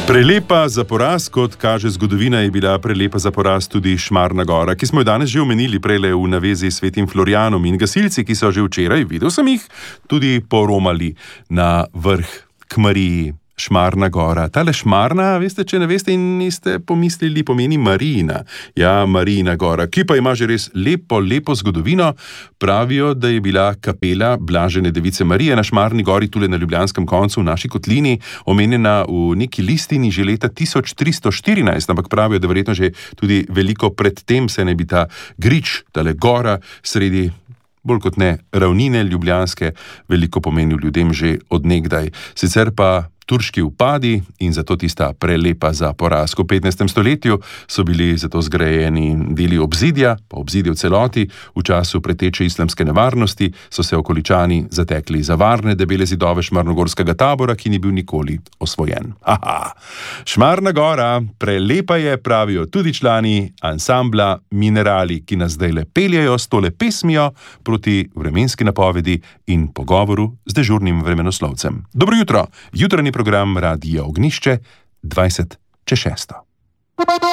Prelepa za poraz, kot kaže zgodovina, je bila prelepa za poraz tudi Šmarna gora, ki smo jo danes že omenili prejle v navezi s Svetim Florjanom, in gasilci, ki so že včeraj, videl sem jih, tudi poromali na vrh k Mariji. Šmarna gora. Tale Šmarna, veste, če ne veste in niste pomislili, pomeni Marijina. Ja, Marijina gora, ki pa ima že res lepo zgodovino. Pravijo, da je bila kapela Blažene device Marije na Šmarni gori, tule na Ljubljanskem koncu, v naši kotlini, omenjena v neki listini že leta 1314, ampak pravijo, da verjetno že tudi veliko predtem se ne bi ta grič, tale gora, sredi bolj kot ne ravnine ljubljanske, veliko pomenil ljudem že od nekdaj. Sicer pa turški upadi in zato tista prelepa za poraz. V 15. stoletju so bili zato zgrajeni deli obzidja, pa obzidje v celoti. V času preteče islamske nevarnosti so se okoličani zatekli za varne debele zidove šmarnogorskega tabora, ki ni bil nikoli osvojen. Aha! Šmarna gora, prelepa je, pravijo tudi člani ansambla Minerali, ki nas zdajle peljejo s tole pesmijo proti vremenski napovedi in pogovoru z dežurnim vremenoslovcem. Dobro jutro, jutranji program Radia Ognjišče, 20 čez 6.